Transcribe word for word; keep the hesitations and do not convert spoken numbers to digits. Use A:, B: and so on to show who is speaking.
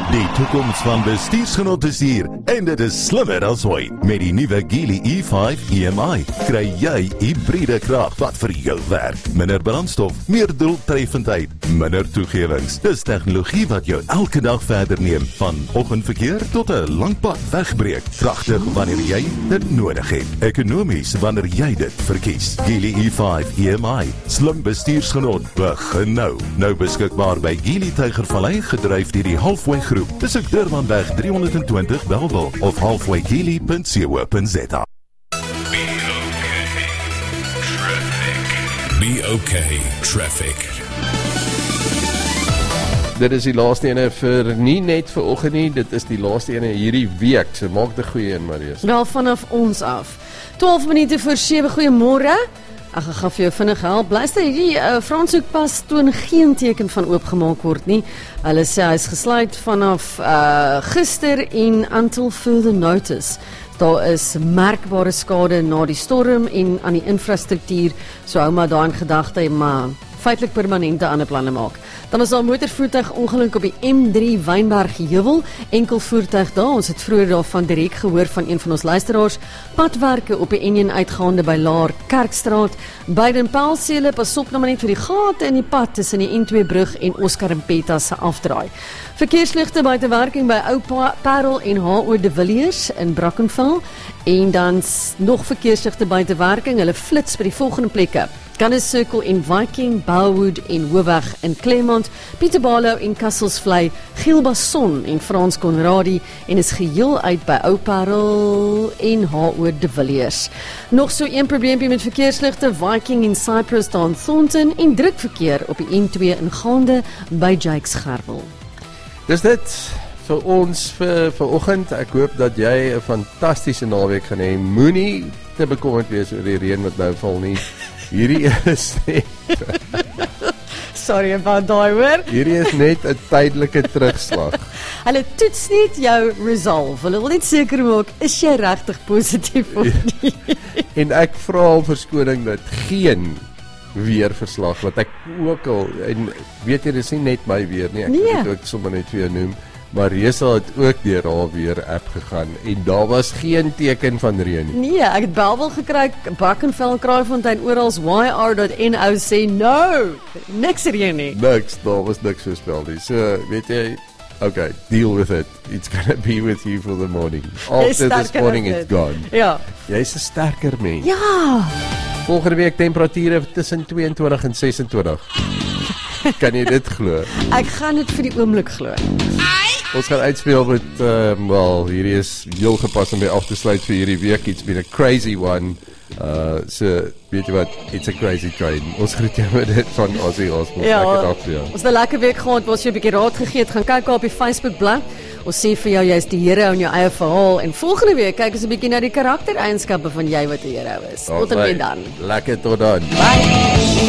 A: Die toekoms van bestuursgenot is hier en dit is slimmer as ooit. Met die nuwe Geely E vyf E M I kry jy hybride krag wat vir jou werk. Minder brandstof, meer doeltreffendheid, minder toegewings. Dis tegnologie wat jou elke dag verder neem, van oggendverkeer tot 'n lang pad wegbreek. Kragtig wanneer jy dit nodig het. Ekonomies wanneer jy dit verkies. Geely E vyf E M I, slim bestuursgenot, begin nou. Nou beskikbaar by Geely Tygervallei, gedryf deur die Halfway Groep. Besoek Durbanweg drie honderd en twintig Bellville of halfway geely punt co punt za.
B: Be okay, traffic.
C: Dit is die laaste ene vir nie net vir oggend nie, dit is die laaste ene hierdie week. So maak die goeie een, Marius.
D: Wel vanaf ons af. twaalf minute voor sewe, goeiemôre. Ek gaan vir jou vinnig help. Luister, hierdie uh, Franshoekpas toon geen teken van oopgemaak word nie. Hulle sê hy is gesluit vanaf uh, gister en until further notice. Daar is merkbare skade na die storm en aan die infrastruktuur, so hou maar daar in gedagte, maar feitelik permanente ander planne maak. Dan was daar 'n motorvoertuig ongeluk op die M drie Wynberg Heuwel, enkel voertuig daar, ons het vroeër daarvan direk gehoor van een van ons luisteraars, padwerke op die N een uitgaande by Laar Kerkstraat, beide Pelsele, pas op nou maar net vir die gate in die pad tussen die N twee brug en Oscar en Petta se afdraai. Verkeersligte buite werking by Ou Parel en H O de Villiers in Brackenfell, en dan nog verkeersligte buite werking, hulle flits by die volgende plekke. Gunners Circle in Viking, Bellwood en Hoofweg in Claremont, Pieterbalo en Kasselsvlei, Gielbasson en Frans Conradie, en is geheel uit by Ou Parel en H O de Villiers. Nog so een probleempie met verkeersligte, Viking en Cyprus daar Thornton, en druk verkeer op die N twee in gaande by Jakes Gerwel.
C: Dis dit vir ons vir vanoggend. Ek hoop dat jy 'n fantastiese naweek gaan hê. Moenie te bekommerd wees oor die reën wat nou val nie. Hierdie is net
D: Sorry about daai hoor.
C: Hierdie is net 'n tydelike terugslag.
D: Hulle toets net jou resolve. Hulle wil net seker maak, is jy regtig positief of nie?
C: En ek vra al verskoning dat geen weerverslag wat ek ook al, en weet jy, dis nie net my weer nie, ek
D: Nee.
C: wil dit ook sommer net vir jou noem, maar Resa het ook deur haar weer app gegaan en daar was geen teken van reën nie.
D: Nee, ek het Bellville gekry, Brackenfell, Kraaifontein, oral Y R dot N O sê no, niks reën nie.
C: Niks, daar was niks voorspel nie. So, weet jy, okay, deal with it. It's gonna be with you for the morning. After this morning it's gone.
D: Ja.
C: Jy's 'n sterker mens.
D: Ja.
C: Volgende week temperature tussen tweeëntwintig en ses en twintig. Kan jy dit glo?
D: Ek gaan dit vir die oomblik glo.
C: Ons gaan uitspeel met, uh, wel, hierdie is heel gepas om weer af te sluit vir hierdie week. It's been a crazy one. Uh, so, weet jy wat, it's a crazy train. Ons groet jou met dit van Ozzy Osbourne.
D: Ja,
C: Lekker dag vir jou.
D: ons het 'n lekker week gehad, ons het jou 'n bietjie raad gegee, gaan kyk op die Facebook bladsy. Ons sê vir jou, jy's die hero in jou eie verhaal, en volgende week kyk ons 'n bietjie na die karaktereienskappe van jy wat 'n hero is. Tot en met dan.
C: Lekker tot dan.
D: Bye.